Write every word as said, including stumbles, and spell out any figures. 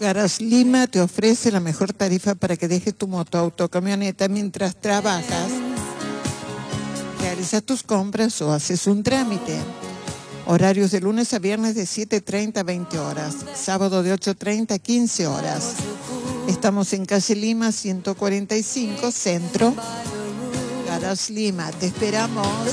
Garage Lima te ofrece la mejor tarifa para que dejes tu moto, auto, camioneta mientras trabajas, realizas tus compras o haces un trámite. Horarios de lunes a viernes de siete treinta a veinte horas, sábado de ocho treinta a quince horas. Estamos en calle Lima ciento cuarenta y cinco, Centro. Garage Lima, te esperamos.